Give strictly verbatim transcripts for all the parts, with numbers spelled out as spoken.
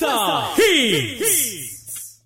Salsa Hits.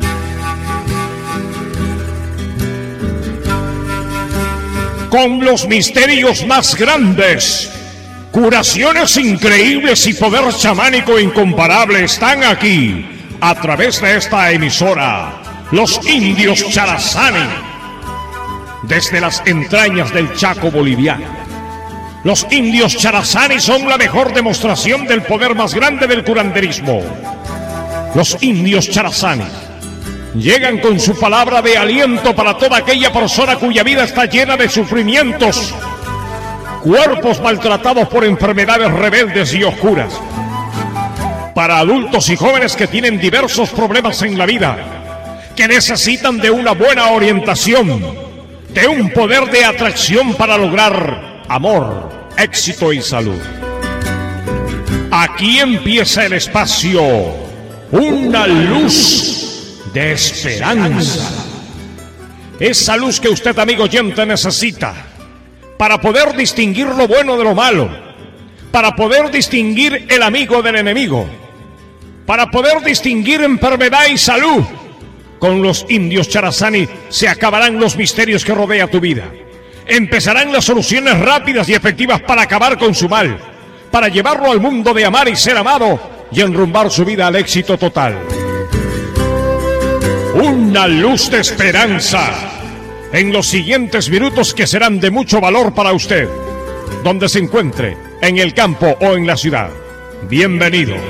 Con los misterios más grandes, curaciones increíbles y poder chamánico incomparable están aquí, a través de esta emisora, los indios Charazani, desde las entrañas del Chaco boliviano. Los indios Charazani son la mejor demostración del poder más grande del curanderismo. Los indios Charazani llegan con su palabra de aliento para toda aquella persona cuya vida está llena de sufrimientos, cuerpos maltratados por enfermedades rebeldes y oscuras, para adultos y jóvenes que tienen diversos problemas en la vida, que necesitan de una buena orientación, de un poder de atracción para lograr amor, éxito y salud. Aquí empieza el espacio, una luz de esperanza. Esa luz que usted, amigo oyente, necesita para poder distinguir lo bueno de lo malo, para poder distinguir el amigo del enemigo, para poder distinguir enfermedad y salud. Con los indios Charazani se acabarán los misterios que rodea tu vida. Empezarán las soluciones rápidas y efectivas para acabar con su mal, para llevarlo al mundo de amar y ser amado y enrumbar su vida al éxito total. Una luz de esperanza en los siguientes minutos que serán de mucho valor para usted, donde se encuentre, en el campo o en la ciudad. Bienvenidos.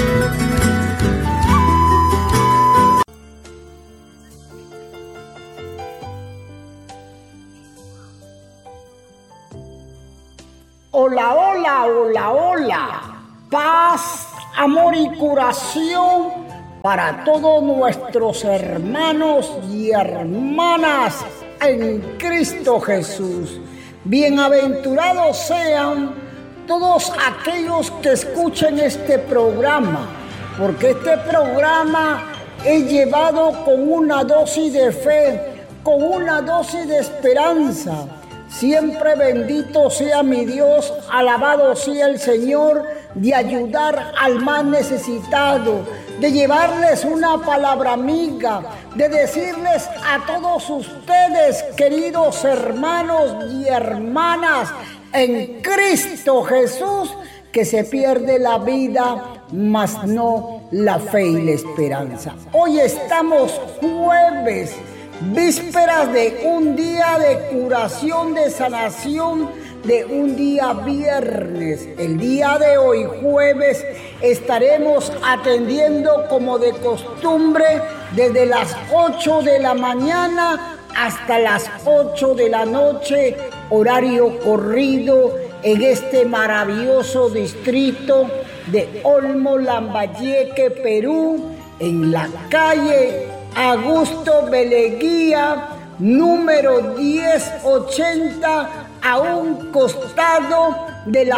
Hola, hola, hola, hola. Paz, amor y curación para todos nuestros hermanos y hermanas en Cristo Jesús. Bienaventurados sean todos aquellos que escuchen este programa, porque este programa es llevado con una dosis de fe, con una dosis de esperanza. Siempre bendito sea mi Dios, alabado sea el Señor, de ayudar al más necesitado, de llevarles una palabra amiga, de decirles a todos ustedes, queridos hermanos y hermanas en Cristo Jesús, que se pierde la vida, mas no la fe y la esperanza. Hoy estamos jueves, vísperas de un día de curación, de sanación, de un día viernes. El día de hoy, jueves, estaremos atendiendo como de costumbre desde las ocho de la mañana hasta las ocho de la noche, horario corrido en este maravilloso distrito de Olmo, Lambayeque, Perú, en la calle Augusto Beleguía, número diez ochenta, a un costado de la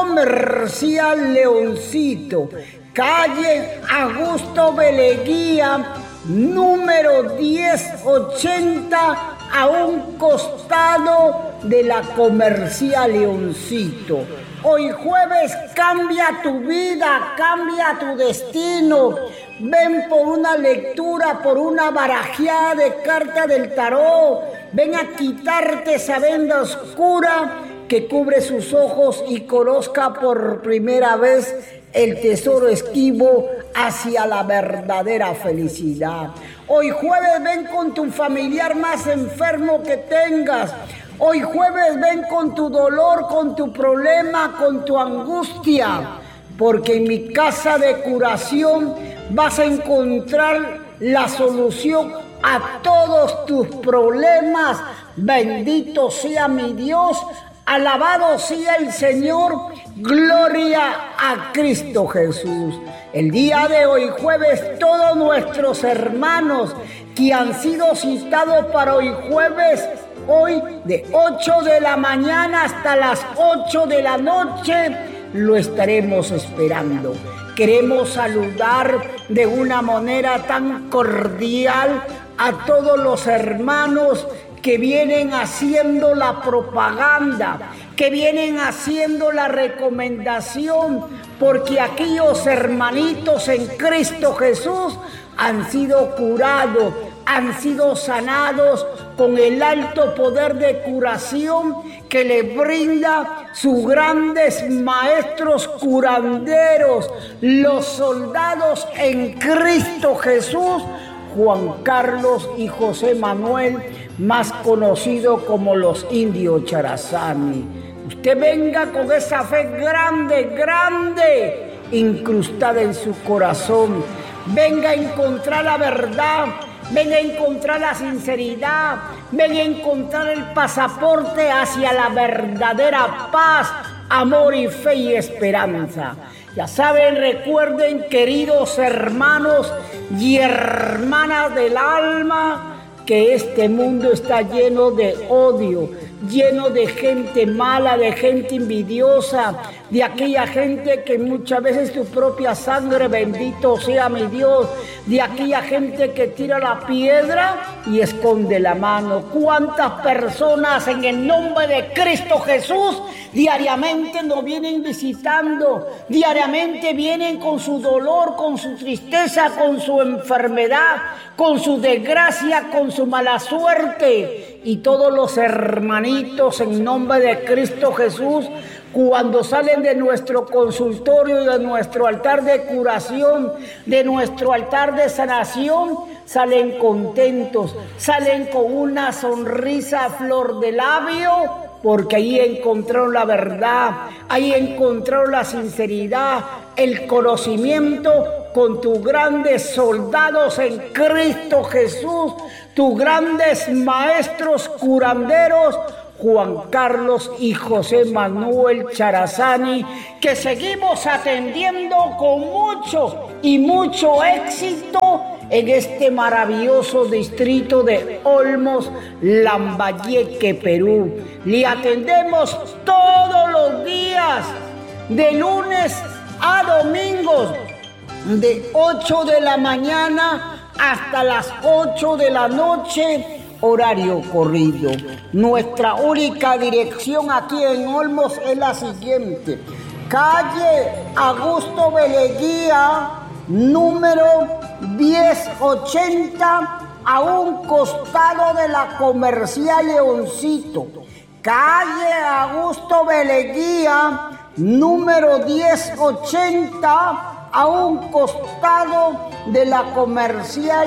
Comercial Leoncito. Calle Augusto Beleguía, número diez ochenta, a un costado de la Comercial Leoncito. Hoy jueves cambia tu vida, cambia tu destino. Ven por una lectura, por una barajeada de carta del tarot. Ven a quitarte esa venda oscura que cubre sus ojos y conozca por primera vez el tesoro esquivo hacia la verdadera felicidad. Hoy jueves ven con tu familiar más enfermo que tengas. Hoy jueves ven con tu dolor, con tu problema, con tu angustia. Porque en mi casa de curación vas a encontrar la solución a todos tus problemas. Bendito sea mi Dios, alabado sea el Señor, gloria a Cristo Jesús. El día de hoy jueves, todos nuestros hermanos que han sido citados para hoy jueves, hoy de ocho de la mañana hasta las ocho de la noche, lo estaremos esperando. Queremos saludar de una manera tan cordial a todos los hermanos que vienen haciendo la propaganda, que vienen haciendo la recomendación, porque aquellos hermanitos en Cristo Jesús han sido curados, han sido sanados con el alto poder de curación que le brinda sus grandes maestros curanderos, los soldados en Cristo Jesús, Juan Carlos y José Manuel, más conocido como los indios Charazani. Usted venga con esa fe grande, grande, incrustada en su corazón. Venga a encontrar la verdad, venga a encontrar la sinceridad, venga a encontrar el pasaporte hacia la verdadera paz, amor y fe y esperanza. Ya saben, recuerden, queridos hermanos y hermanas del alma, que este mundo está lleno de odio, lleno de gente mala, de gente envidiosa, de aquella gente que muchas veces tu propia sangre, bendito sea mi Dios, de aquella gente que tira la piedra y esconde la mano. ¿Cuántas personas en el nombre de Cristo Jesús diariamente nos vienen visitando, diariamente vienen con su dolor, con su tristeza, con su enfermedad, con su desgracia, con su mala suerte? Y todos los hermanitos en nombre de Cristo Jesús, cuando salen de nuestro consultorio y de nuestro altar de curación, de nuestro altar de sanación, salen contentos, salen con una sonrisa a flor de labio, porque ahí encontraron la verdad, ahí encontraron la sinceridad, el conocimiento con tus grandes soldados en Cristo Jesús, tus grandes maestros curanderos, Juan Carlos y José Manuel Charazani, que seguimos atendiendo con mucho y mucho éxito en este maravilloso distrito de Olmos, Lambayeque, Perú. Le atendemos todos los días, de lunes a domingos, de ocho de la mañana hasta las ocho de la noche, horario corrido. Nuestra única dirección aquí en Olmos es la siguiente: calle Augusto Beleguía, número diez ochenta, a un costado de la Comercial Leoncito. Calle Augusto Beleguía, número diez ochenta, a un costado de la Comercial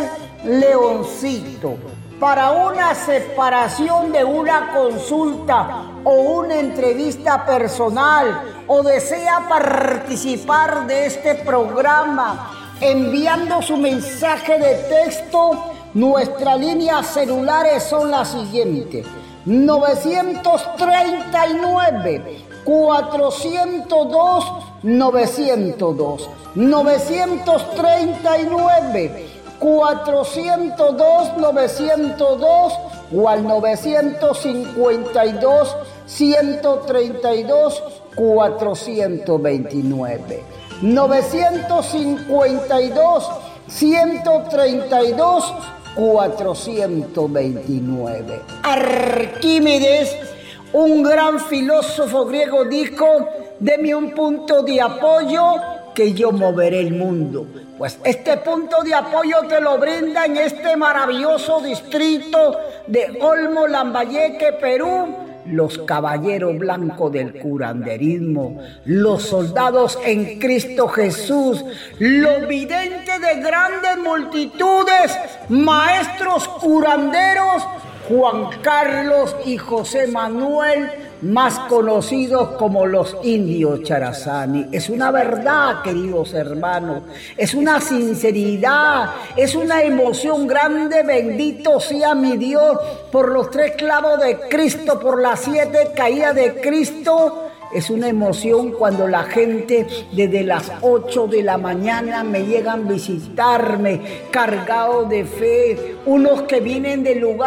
Leoncito. Para una separación de una consulta o una entrevista personal, o desea participar de este programa enviando su mensaje de texto, nuestras líneas celulares son las siguientes: novecientos treinta y nueve, cuatrocientos dos, novecientos dos, novecientos treinta y nueve, cuatrocientos dos, novecientos dos, o al novecientos cincuenta y dos, ciento treinta y dos, cuatrocientos veintinueve. novecientos cincuenta y dos, ciento treinta y dos, cuatrocientos veintinueve. Arquímedes, un gran filósofo griego, dijo: deme un punto de apoyo que yo moveré el mundo. Pues este punto de apoyo te lo brinda en este maravilloso distrito de Olmos, Lambayeque, Perú, los caballeros blancos del curanderismo, los soldados en Cristo Jesús, los videntes de grandes multitudes, maestros curanderos, Juan Carlos y José Manuel, más conocidos como los indios Charazani. Es una verdad, queridos hermanos, es una sinceridad, es una emoción grande. Bendito sea mi Dios por los tres clavos de Cristo, por las siete caídas de Cristo. Es una emoción cuando la gente desde las ocho de la mañana me llegan a visitarme cargados de fe, unos que vienen de lugares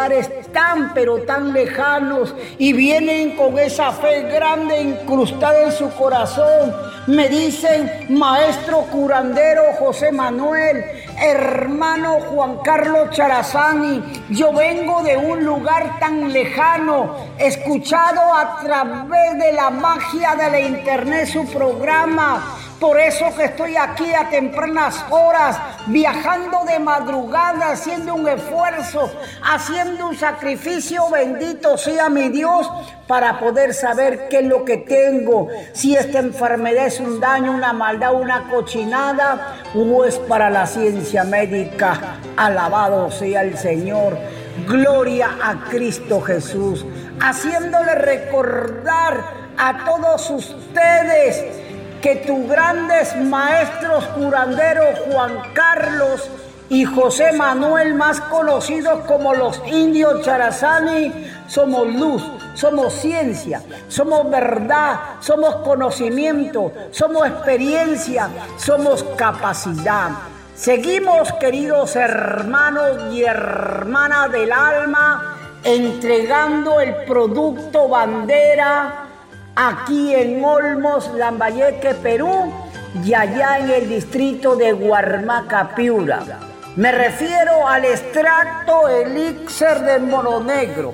tan pero tan lejanos y vienen con esa fe grande incrustada en su corazón. Me dicen, maestro curandero José Manuel, hermano Juan Carlos Charazani, yo vengo de un lugar tan lejano, escuchado a través de la magia de la internet su programa. Por eso que estoy aquí a tempranas horas, viajando de madrugada, haciendo un esfuerzo, haciendo un sacrificio, bendito sea mi Dios, para poder saber qué es lo que tengo, si esta enfermedad es un daño, una maldad, una cochinada, o es para la ciencia médica. Alabado sea el Señor. Gloria a Cristo Jesús, haciéndole recordar a todos ustedes que tus grandes maestros curanderos Juan Carlos y José Manuel, más conocidos como los indios Charazani, somos luz, somos ciencia, somos verdad, somos conocimiento, somos experiencia, somos capacidad. Seguimos, queridos hermanos y hermanas del alma, entregando el producto bandera aquí en Olmos, Lambayeque, Perú, y allá en el distrito de Huarmaca, Piura. Me refiero al extracto elixir del mono negro.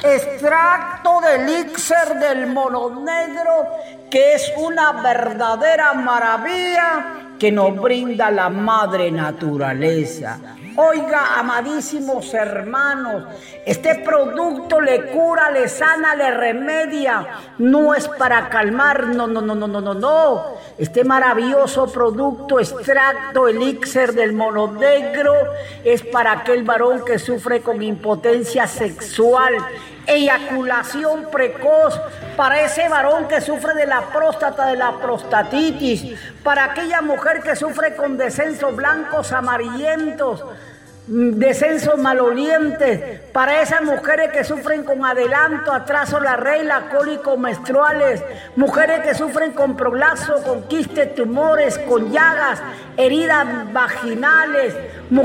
Extracto de elixir del mono negro, que es una verdadera maravilla que nos brinda la madre naturaleza. Oiga, amadísimos hermanos, este producto le cura, le sana, le remedia. No es para calmar, no, no, no, no, no, no, no. Este maravilloso producto, extracto elixir del mono negro, es para aquel varón que sufre con impotencia sexual, eyaculación precoz, para ese varón que sufre de la próstata, de la prostatitis, para aquella mujer que sufre con descensos blancos amarillentos, descensos malolientes, para esas mujeres que sufren con adelanto, atraso la regla, cólicos menstruales, mujeres que sufren con prolapso, con quistes, tumores, con llagas, heridas vaginales,